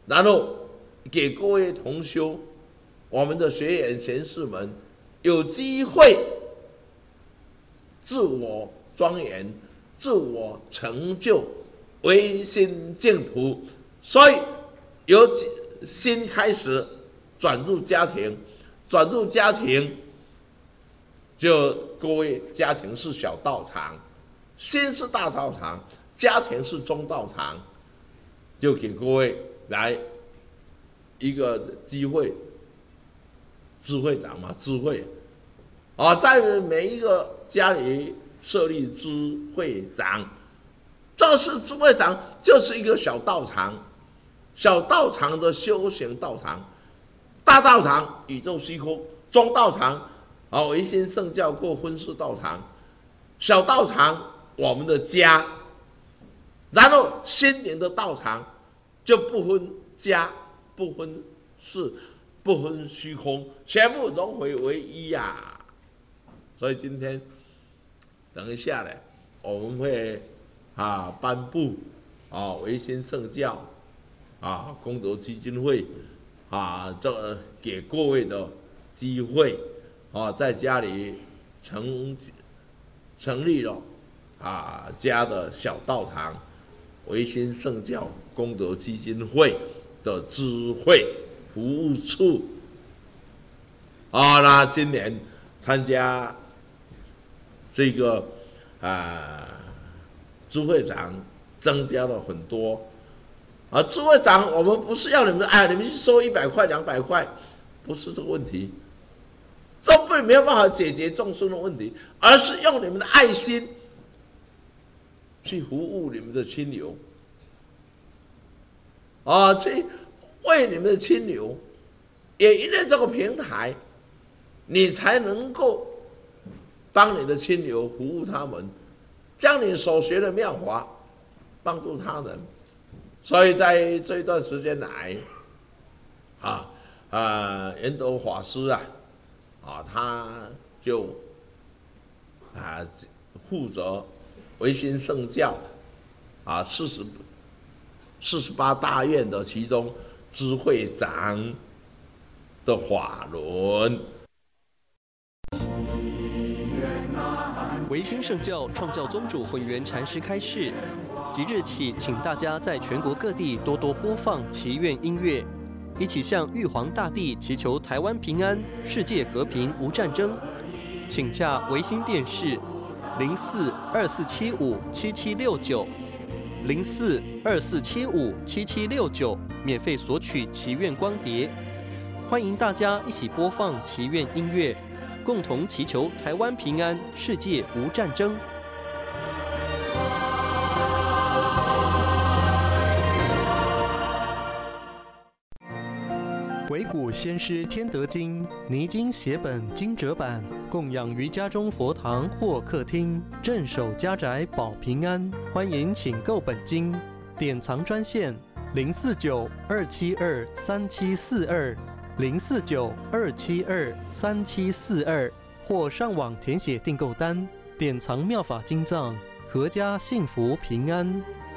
然后给各位同修，我们的学员贤士们有机会自我庄严、自我成就，唯心净土。所以由心开始转入家庭，转入家庭，就各位家庭是小道场，心是大道场，家庭是中道场，就给各位来一个机会，智慧长嘛，智慧啊，在每一个家里设立智慧长，这是智慧长，就是一个小道场，小道场的修行道场，大道场宇宙虚空，中道场啊唯心圣教过分世道场，小道场我们的家，然后心灵的道场就不分家，不分世，不分虚空，全部融回为一呀。所以今天等一下呢，我们会颁布唯心圣教功德基金会这个给各位的机会在家里成立了家的小道场唯心圣教功德基金会的智慧服务处那今年参加这个智慧长增加了很多智慧长我们不是要你们你们去收100块200块，不是这个问题，这没有办法解决众生的问题，而是用你们的爱心去服务你们的亲友去为你们的亲友，也因为这个平台，你才能够帮你的亲友服务他们，将你所学的妙法帮助他人。所以在这一段时间来圆德法师他就负责唯心圣教48大愿的其中智慧长的法轮。 唯心圣教创教宗主混元禅师开示，即日起，请大家在全国各地多多播放祈愿音乐，一起向玉皇大帝祈求台湾平安、世界和平无战争。请洽唯心电视04247577690424757769，免费索取祈愿光碟。欢迎大家一起播放祈愿音乐，共同祈求台湾平安、世界无战争。唯古先师天德经泥经写本经折版，供养于家中佛堂或客厅，镇守家宅保平安。欢迎请购本经，典藏专线049-272-3742，049-272-3742，或上网填写订购单，典藏妙法经藏，阖家幸福平安。